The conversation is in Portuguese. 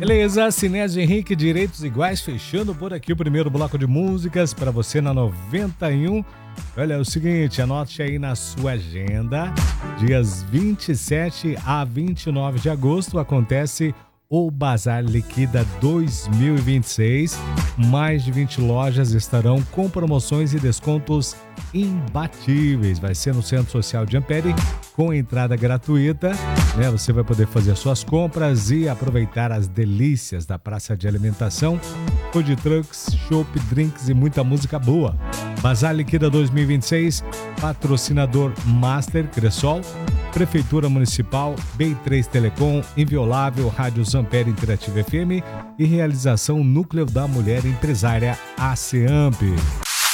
Beleza, Sinésio Henrique, Direitos Iguais, fechando por aqui o primeiro bloco de músicas para você na 91. Olha, é o seguinte, anote aí na sua agenda, dias 27 a 29 de agosto acontece o Bazar Liquida 2026. Mais de 20 lojas estarão com promoções e descontos imbatíveis. Vai ser no Centro Social de Ampere, com entrada gratuita, né? Você vai poder fazer suas compras e aproveitar as delícias da praça de alimentação, food trucks, chopp, drinks e muita música boa. Bazar Liquida 2026, patrocinador Master Cressol, Prefeitura Municipal, B3 Telecom, Inviolável, Rádio Ampere Interativa FM e realização Núcleo da Mulher Empresária ACEAMP.